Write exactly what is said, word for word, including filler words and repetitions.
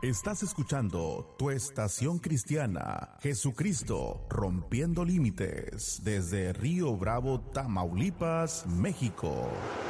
Estás escuchando tu estación cristiana, Jesucristo, rompiendo límites, desde Río Bravo, Tamaulipas, México.